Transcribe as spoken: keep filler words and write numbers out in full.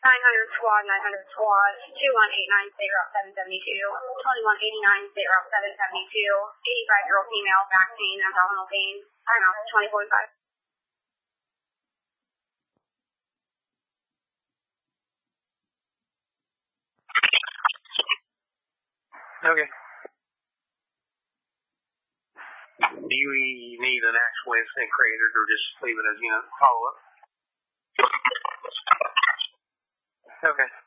nine hundred SWAT, nine hundred SWAT, two one eight nine zero seven seven two, twenty-one eighty-nine zero seven seven two, eighty-five-year-old female, back pain, abdominal pain, time out twenty forty-five. Okay. Do you need an actual incident created or just leave it as, you know, follow up? Okay.